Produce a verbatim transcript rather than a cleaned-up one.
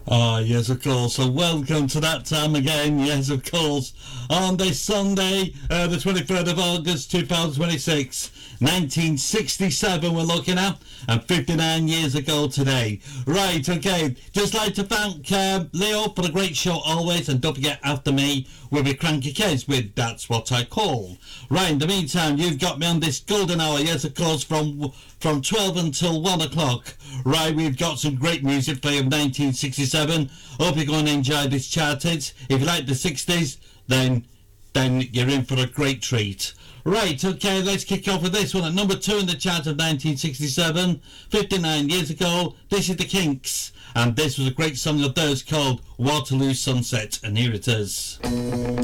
Ah, yes, of course. So welcome to that time again. Yes, of course. On this Sunday, uh, the twenty-third of August, two thousand twenty-six, nineteen sixty-seven we're looking at, and fifty-nine years ago today. Right, okay. Just like to thank uh, Leo for the great show always, and don't forget, after me, we'll be Cranky Kids with That's What I Call. Right, in the meantime, you've got me on this golden hour, yes, of course, from from twelve until one o'clock. Right, we've got some great music for you of nineteen sixty-seven. Hope you're going to enjoy this chart hit. If you like the sixties, then then you're in for a great treat. Right, okay, let's kick off with this one. At number two in the chart of nineteen sixty-seven, fifty-nine years ago, this is the Kinks. And this was a great song of theirs called Waterloo Sunset. And here it is.